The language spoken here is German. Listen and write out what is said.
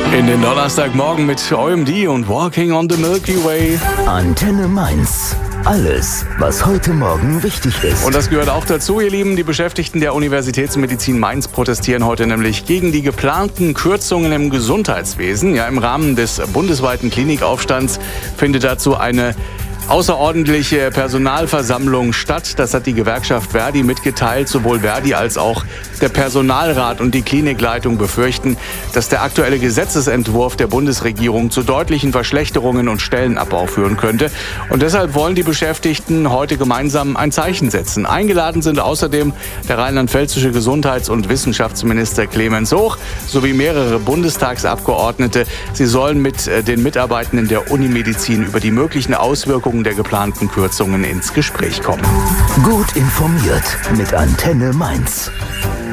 In den Donnerstagmorgen mit OMD und Walking on the Milky Way. Antenne Mainz. Alles, was heute Morgen wichtig ist. Und das gehört auch dazu, ihr Lieben. Die Beschäftigten der Universitätsmedizin Mainz protestieren heute nämlich gegen die geplanten Kürzungen im Gesundheitswesen. Ja, im Rahmen des bundesweiten Klinikaufstands findet dazu eine außerordentliche Personalversammlung statt. Das hat die Gewerkschaft Verdi mitgeteilt. Sowohl Verdi als auch der Personalrat und die Klinikleitung befürchten, dass der aktuelle Gesetzesentwurf der Bundesregierung zu deutlichen Verschlechterungen und Stellenabbau führen könnte. Und deshalb wollen die Beschäftigten heute gemeinsam ein Zeichen setzen. Eingeladen sind außerdem der rheinland-pfälzische Gesundheits- und Wissenschaftsminister Clemens Hoch sowie mehrere Bundestagsabgeordnete. Sie sollen mit den Mitarbeitenden der Unimedizin über die möglichen Auswirkungen der geplanten Kürzungen ins Gespräch kommen. Gut informiert mit Antenne Mainz.